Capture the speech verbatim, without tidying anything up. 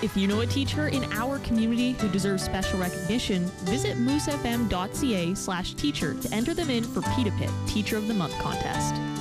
If you know a teacher in our community who deserves special recognition, visit moosefm.ca slash teacher to enter them in for P E T A P I T Teacher of the Month contest.